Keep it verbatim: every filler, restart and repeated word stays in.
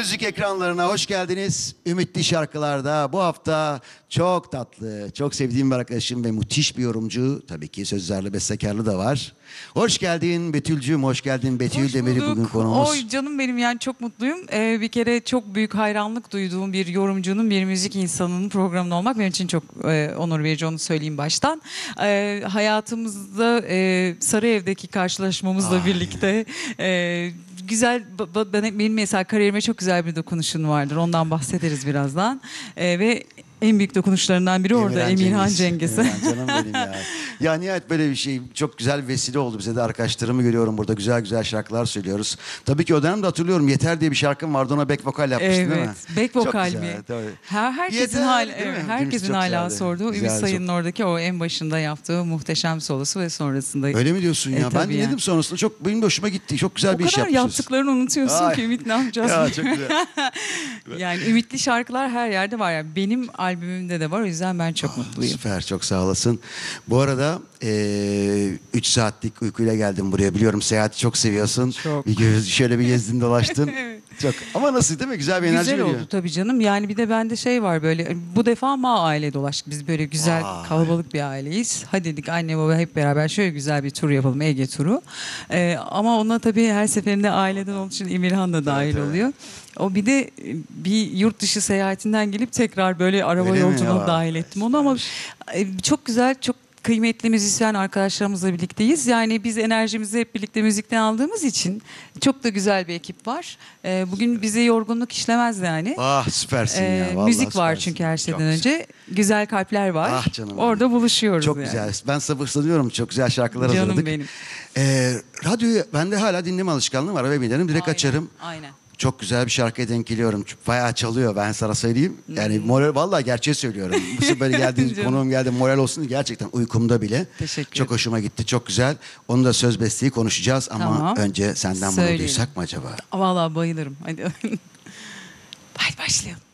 Müzik ekranlarına hoş geldiniz. Ümitli Şarkılar'da bu hafta çok tatlı, çok sevdiğim bir arkadaşım ve müthiş bir yorumcu. Tabii ki sözlerle bestekarlı da var. Hoş geldin Betül'cüğüm, hoş geldin. Betül Hoş Demir'i bulduk. bugün konuğumuz. Oy canım benim, yani çok mutluyum. Ee, bir kere çok büyük hayranlık duyduğum bir yorumcunun, bir müzik insanının programında olmak benim için çok e, onur verici, onu söyleyeyim baştan. Ee, hayatımızda e, Sarıyer'deki karşılaşmamızla Ay. birlikte e, güzel, benim, benim mesela kariyerime çok güzel bir dokunuşun vardır. Ondan bahsederiz birazdan. E, ve en büyük dokunuşlarından biri orada Emirhan Cengiz. Emirhan canım benim ya. Ya nihayet böyle bir şey, çok güzel bir vesile oldu bize de. Arkadaşlarımı görüyorum burada, güzel güzel şarkılar söylüyoruz. Tabii ki o dönemde hatırlıyorum, Yeter diye bir şarkım vardı, ona back vokal yapmıştın Evet, değil mi? back Çok vokal güzel, mi? tabii. Her, herkesin Yeter, hala, değil mi? evet, Değil mi? herkesin Çok hala güzeldi. sorduğu Ümit Güzeldi, Sayın'ın çok. oradaki o en başında yaptığı muhteşem solosu ve sonrasında. Öyle mi diyorsun ya? E, ben tabii dinledim yani. sonrasında, çok benim de hoşuma gitti. Çok güzel O bir iş kadar yapmışız. yaptıklarını unutuyorsun Ay. ki Ümit, ne yapacağız? Ya çok güzel. Yani ümitli şarkılar her yerde var. Yani benim albümümde de var. O yüzden ben çok mutluyum. Süper, çok sağ olasın. Bu arada üç saatlik uykuyla geldim buraya. Biliyorum seyahati çok seviyorsun. Çok. Bir göz, şöyle bir gezdin dolaştın. Evet. Çok. Ama nasıl, değil mi? Güzel bir enerji Güzel veriyor. oldu tabii canım. Yani bir de bende şey var, böyle bu defa Ma aile dolaştık. Biz böyle güzel, Vay. kalabalık bir aileyiz. Hadi dedik anne baba hep beraber şöyle güzel bir tur yapalım, Ege turu. Ee, ama ona tabii her seferinde aileden olduğu için Emirhan da dahil Evet, evet. oluyor. O bir de bir yurt dışı seyahatinden gelip tekrar böyle araba Öyle mi? yolculuğuna Ya. dahil ettim onu, ama e, çok güzel, çok kıymetli müzisyen arkadaşlarımızla birlikteyiz. Yani biz enerjimizi hep birlikte müzikten aldığımız için çok da güzel bir ekip var. Ee, bugün bize yorgunluk işlemez yani. Ah süpersin Ee, ya. Vallahi müzik var süpersin. çünkü her şeyden Çok güzel. önce. Güzel kalpler var. Ah canım Orada benim. buluşuyoruz Çok yani. güzel. Ben sabırsızlanıyorum. Çok güzel şarkılar Canım hazırladık. benim. Ee, radyoyu bende hala dinleme alışkanlığı var. Eve binerim direkt Aynen, açarım. Aynen. Çok güzel bir şarkıya denk geliyorum. Bayağı çalıyor, ben sana söyleyeyim. Yani moral, vallahi gerçeği söylüyorum. Bu böyle geldiğiniz Canım. konuğum geldi, moral olsun diye, gerçekten uykumda bile. Teşekkür Çok hoşuma gitti, çok güzel. Onu da söz besteyi konuşacağız ama Tamam. önce senden bunu Söyleyelim. duysak mı acaba? Vallahi bayılırım. Hadi. Haydi başlayalım.